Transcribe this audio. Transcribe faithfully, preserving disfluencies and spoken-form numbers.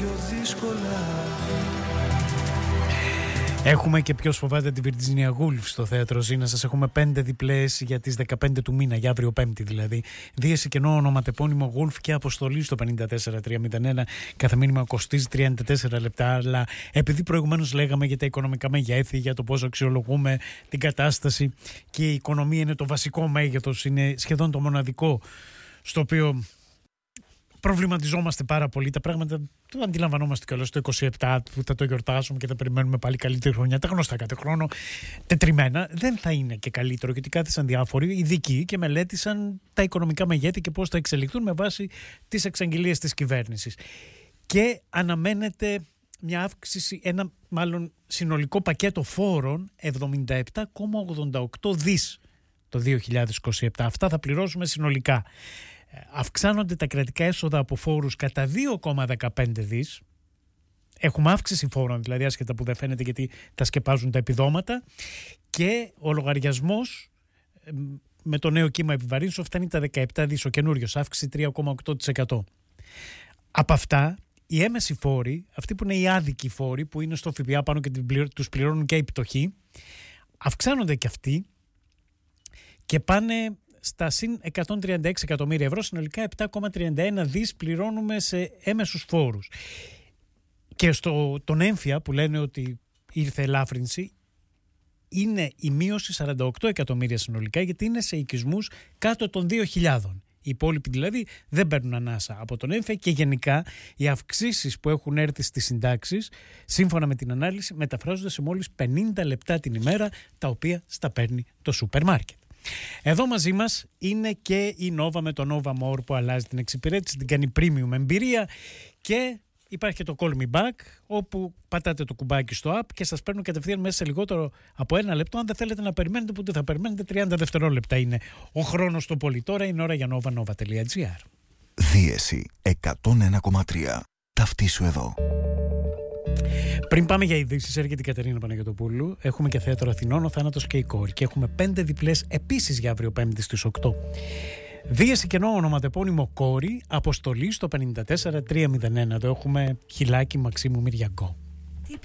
πιο δύσκολα. Έχουμε και ποιος φοβάται την Virginia Woolf στο θέατρο Ζήνας. Έχουμε πέντε διπλές για τις δεκαπέντε του μήνα, για αύριο Πέμπτη δηλαδή. Δίεση κενό ονοματεπώνυμο Wolf και αποστολή στο πενήντα τέσσερα τριακόσια ένα. Κάθε μήνυμα κοστίζει τριάντα τέσσερα λεπτά. Αλλά επειδή προηγουμένως λέγαμε για τα οικονομικά μεγέθη, για το πώς αξιολογούμε την κατάσταση και η οικονομία είναι το βασικό μέγεθος, είναι σχεδόν το μοναδικό στο οποίο προβληματιζόμαστε πάρα πολύ. Τα πράγματα το αντιλαμβανόμαστε κιόλας το είκοσι επτά που θα το γιορτάσουμε και θα περιμένουμε πάλι καλύτερη χρονιά. Τα γνωστά κάθε χρόνο τετριμένα δεν θα είναι και καλύτερο, γιατί κάθισαν διάφοροι ειδικοί και μελέτησαν τα οικονομικά μεγέθη και πώς θα εξελιχθούν με βάση τις εξαγγελίες της κυβέρνησης. Και αναμένεται μια αύξηση, ένα μάλλον συνολικό πακέτο φόρων εβδομήντα επτά κόμμα ογδόντα οκτώ δις το δύο χιλιάδες είκοσι επτά. Αυτά θα πληρώσουμε συνολικά. Αυξάνονται τα κρατικά έσοδα από φόρους κατά δύο κόμμα δεκαπέντε δις. Έχουμε αύξηση φόρων, δηλαδή άσχετα που δεν φαίνεται γιατί τα σκεπάζουν τα επιδόματα. Και ο λογαριασμός με το νέο κύμα επιβαρύνσεων φτάνει τα δεκαεπτά δις, ο καινούριος, αύξηση τρία κόμμα οκτώ τοις εκατό. Από αυτά, οι έμεσοι φόροι, αυτοί που είναι οι άδικοι φόροι, που είναι στο ΦΠΑ πάνω και τους πληρώνουν και οι πτωχοί, αυξάνονται και αυτοί και πάνε στα συν εκατόν τριάντα έξι εκατομμύρια ευρώ, συνολικά επτά κόμμα τριάντα ένα δις πληρώνουμε σε έμεσους φόρους. Και στο, τον έμφυα που λένε ότι ήρθε ελάφρυνση, είναι η μείωση σαράντα οκτώ εκατομμύρια συνολικά, γιατί είναι σε οικισμούς κάτω των δύο χιλιάδες. Οι υπόλοιποι δηλαδή δεν παίρνουν ανάσα από τον έμφυα και γενικά οι αυξήσεις που έχουν έρθει στις συντάξεις, σύμφωνα με την ανάλυση, μεταφράζονται σε μόλις πενήντα λεπτά την ημέρα, τα οποία στα παίρνει το σούπερ μάρκετ. Εδώ μαζί μας είναι και η Nova με το Nova More που αλλάζει την εξυπηρέτηση, την κάνει premium εμπειρία, και υπάρχει και το Call Me Back, όπου πατάτε το κουμπάκι στο app και σας παίρνουν κατευθείαν μέσα σε λιγότερο από ένα λεπτό. Αν δεν θέλετε να περιμένετε, που θα περιμένετε, τριάντα δευτερόλεπτα είναι ο χρόνος το πολύ. Τώρα είναι ώρα για nova nova τελεία gr. Δίεση εκατόν ένα κόμμα τρία. Ταυτίσου εδώ. Πριν πάμε για ειδήσεις, έρχεται η Κατερίνα Παναγιωτοπούλου. Έχουμε και θέατρο Αθηνών, ο Θάνατος και η κόρη. Και έχουμε πέντε διπλές επίσης για αύριο Πέμπτη στις οκτώ. Δίεση κενό ονοματεπώνυμο κόρη, αποστολή στο πενήντα τέσσερα τριακόσια ένα. Εδώ έχουμε χιλάκι Μαξίμου Μυριαγκό.